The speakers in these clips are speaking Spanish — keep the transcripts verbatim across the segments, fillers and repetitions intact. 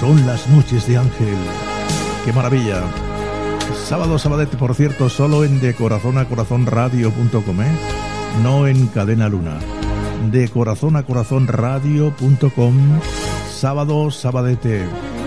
Son las noches de Ángel. ¡Qué maravilla! Sábado, sabadete, por cierto, solo en de corazón a corazón radio punto com, ¿eh? No en Cadena Luna. De corazón a corazón radio punto com. Sábado, sabadete.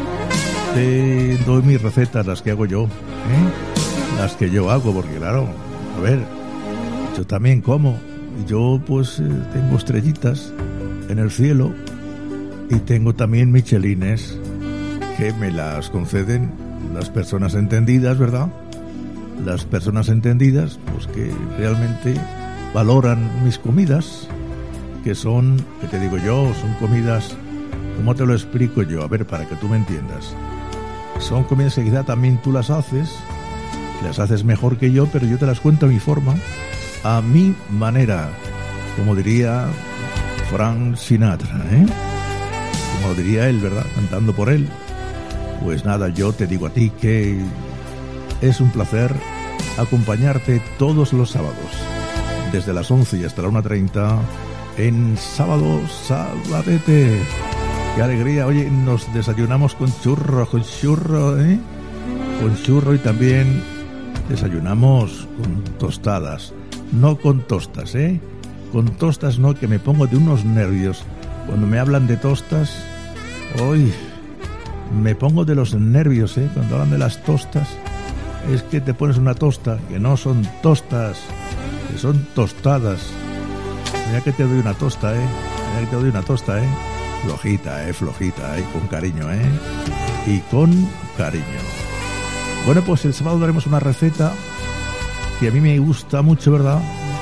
Te doy mis recetas, las que hago yo, ¿eh? Las que yo hago, porque claro, a ver, yo también como. Yo pues eh, tengo estrellitas en el cielo y tengo también michelines que me las conceden las personas entendidas, ¿verdad? Las personas entendidas, pues que realmente valoran mis comidas, que son, que te digo yo, son comidas, ¿cómo te lo explico yo? A ver, para que tú me entiendas. Son comidas que quizá también tú las haces, las haces mejor que yo, pero yo te las cuento a mi forma, a mi manera, como diría Frank Sinatra, ¿eh? Como lo diría él, ¿verdad? Cantando por él. Pues nada, yo te digo a ti que es un placer acompañarte todos los sábados, desde las once y hasta la una treinta, en Sábado Sabadete. ¡Qué alegría! Oye, nos desayunamos con churro, con churro, ¿eh? Con churro, y también desayunamos con tostadas. No con tostas, ¿eh? Con tostas no, que me pongo de unos nervios. Cuando me hablan de tostas, ¡uy! Me pongo de los nervios, ¿eh? Cuando hablan de las tostas, es que te pones una tosta, que no son tostas, que son tostadas. Mira que te doy una tosta, ¿eh? Mira que te doy una tosta, ¿eh? Flojita, ¿eh? Flojita, ¿eh? Con cariño, ¿eh? Y con cariño. Bueno, pues el sábado daremos una receta que a mí me gusta mucho, ¿verdad?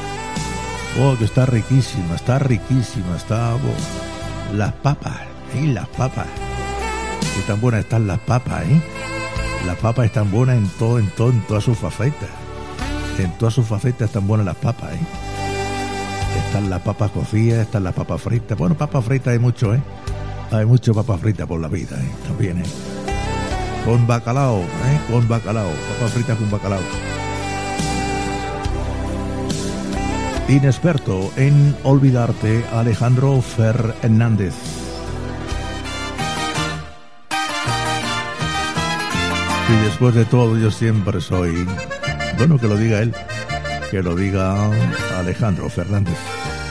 Oh, que está riquísima, está riquísima, está... Oh, las papas, ¿eh? Las papas. Qué tan buenas están las papas, ¿eh? Las papas están buenas en todo, en todo, en todas sus facetas. En todas sus facetas están buenas las papas, ¿eh? Están las papas cocidas, están las papas fritas. Bueno, papas fritas hay mucho, ¿eh? Hay mucho papas fritas por la vida, ¿eh? También, ¿eh? Con bacalao, ¿eh? Con bacalao. Papas fritas con bacalao. Inexperto en olvidarte, Alejandro Fernández. Y después de todo yo siempre soy... Bueno, que lo diga él, que lo diga Alejandro Fernández.